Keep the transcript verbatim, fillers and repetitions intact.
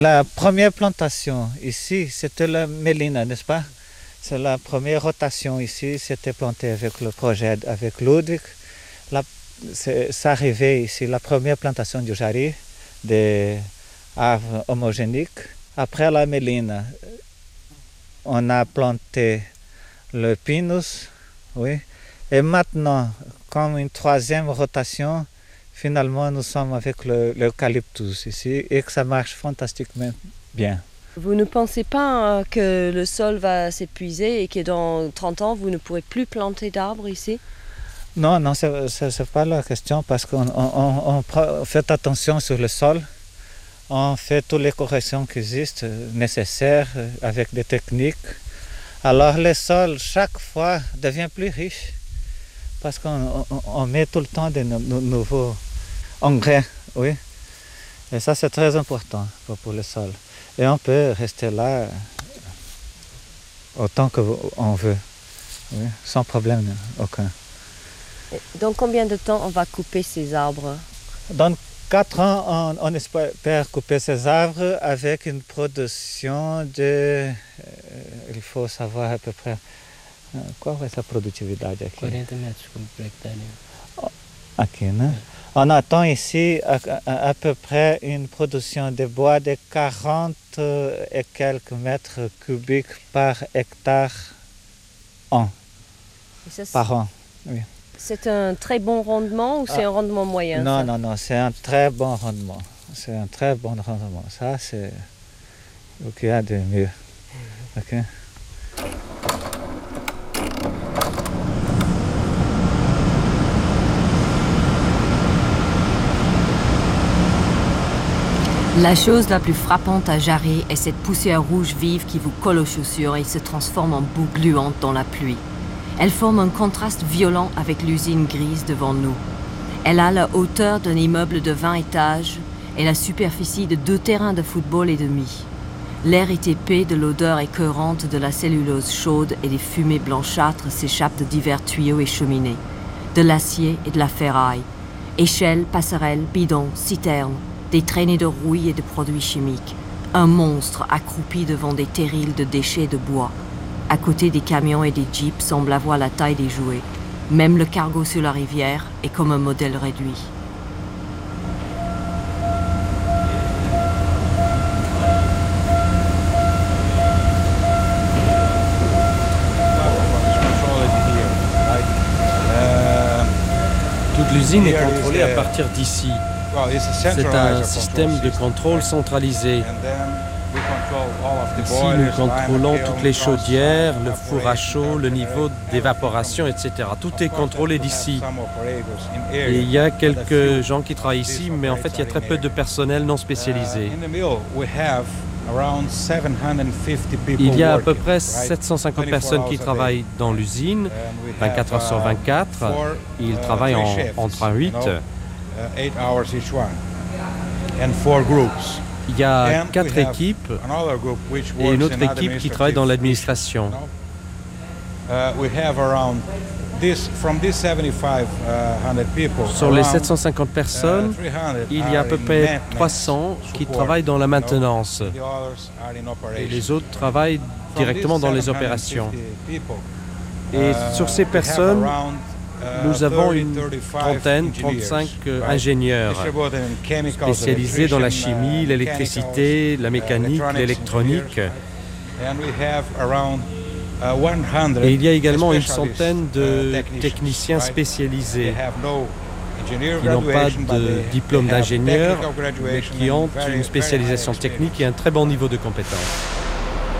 La première plantation ici, c'était la mélina, n'est-ce pas? C'est la première rotation ici, c'était planté avec le projet avec Ludwig. La, c'est, c'est arrivé ici la première plantation du Jarry, des arbres homogéniques. Après la mélina, on a planté le pinus, oui. Et maintenant, comme une troisième rotation, finalement, nous sommes avec le, l'eucalyptus ici et que ça marche fantastiquement bien. Vous ne pensez pas que le sol va s'épuiser et que dans trente ans, vous ne pourrez plus planter d'arbres ici? Non, non, ce n'est pas la question parce qu'on on, on fait attention sur le sol. On fait toutes les corrections qui existent, nécessaires, avec des techniques. Alors le sol, chaque fois, devient plus riche parce qu'on on, on met tout le temps de no, no, nouveaux engrais, oui. Et ça, c'est très important pour, pour le sol. Et on peut rester là autant qu'on veut, oui, sans problème aucun. Dans combien de temps on va couper ces arbres? Dans quatre ans, on, on espère couper ces arbres avec une production de... Euh, il faut savoir à peu près... Euh, qual vai ser a produtividade aqui? quarenta metros cúbicos por hectare. Aqui, né? On attend ici à, à, à peu près une production de bois de quarante et quelques mètres cubiques par hectare an, ça, par an. Oui. C'est un très bon rendement ou c'est ah, un rendement moyen? Non, ça? non, non, c'est un très bon rendement. C'est un très bon rendement. Ça, c'est ce qu'il y a de mieux. Okay? La chose la plus frappante à Jarry est cette poussière rouge vive qui vous colle aux chaussures et se transforme en boue gluante dans la pluie. Elle forme un contraste violent avec l'usine grise devant nous. Elle a la hauteur d'un immeuble de vingt étages et la superficie de deux terrains de football et demi. L'air est épais de l'odeur écœurante de la cellulose chaude et des fumées blanchâtres s'échappent de divers tuyaux et cheminées, de l'acier et de la ferraille, échelles, passerelles, bidons, citernes, des traînées de rouille et de produits chimiques. Un monstre accroupi devant des terrils de déchets de bois. À côté des camions et des jeeps semble avoir la taille des jouets. Même le cargo sur la rivière est comme un modèle réduit. Toute l'usine est contrôlée à partir d'ici. C'est un système de contrôle centralisé. Ici, nous contrôlons toutes les chaudières, le four à chaud, le niveau d'évaporation, et cetera. Tout est contrôlé d'ici. Et il y a quelques gens qui travaillent ici, mais en fait, il y a très peu de personnel non spécialisé. Il y a à peu près sept cent cinquante personnes qui travaillent dans l'usine, vingt-quatre heures sur vingt-quatre. Ils travaillent en, en trois huit. Il y a quatre équipes et une autre équipe qui travaille dans l'administration. Sur les sept cent cinquante personnes, il y a à peu près trois cents qui travaillent dans la maintenance. Et les autres travaillent directement dans les opérations. Et sur ces personnes, nous avons une trentaine, trente-cinq ingénieurs spécialisés dans la chimie, l'électricité, la mécanique, l'électronique. Et il y a également une centaine de techniciens spécialisés qui n'ont pas de diplôme d'ingénieur, mais qui ont une spécialisation technique et un très bon niveau de compétence.